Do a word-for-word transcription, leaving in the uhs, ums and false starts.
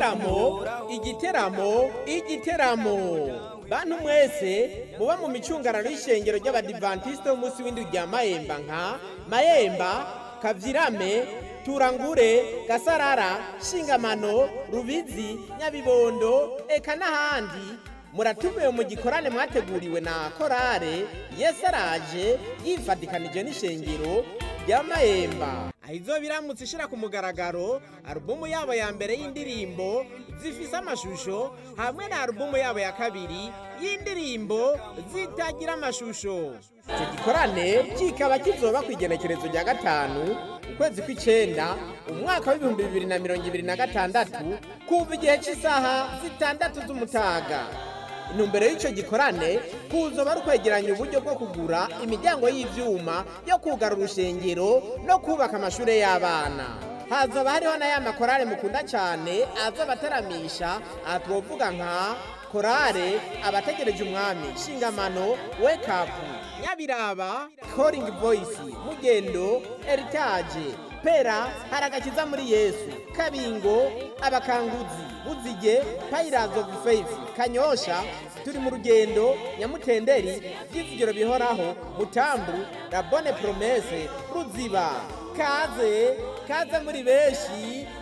igiteramo igiteramo igiteramo bantu mwese muba mu micungararo y'ishengero ry'abadivantisite b'umunsi w'indwi rya Mayemba nka Mayemba, Kavyirame, Turangure, Gasarara, Shingamano, Rubizi, Nyabibondo eka n'ahandi muratumiwe mu gikorane mwateguriwe na korale Yesu araje yifadikanije n'ishengero rya Mayemba. Ahizo biramutse ishira ku mugaragaro alubumu yabo ya mbere y'indirimbo zifise amashusho hamwe na alubumu yabo ya kabiri y'indirimbo zitagira amashusho. Icyo gikorane kikaba kizoba kw'igenekerezo rya gatanu ukwezi kw'icenda umwaka w'ibihumbi bibiri na mirongo ibiri na gatandatu kuva igihe cy'isaha zitandatu z'umutaga. Intumbero y'ico gikorane kuzoba ari ukwegeranya uburyo bwo kugura imiryango y'ivyuma yo kugara urushengero no kubaka amashure y'abana. Hazoba hariho na ya makorale mukunda cane azobataramisha, aha twovuga nka korale Abategereje Umwami, Shingamano, Wake Up, Nyabiraba, Calling Voice, Mugendo, Heritage, Pera, Haragakiza muri Yesu, Kabingo, Abakanguzi, Buzige, Pillars of Faith, Kanyosha, Turi mu Rugendo, Nyamutenderi, Vyizigiro Bihoraho, Mutambu, La Bonne Promesse, Ruziba. Kaze, kaze muri beshi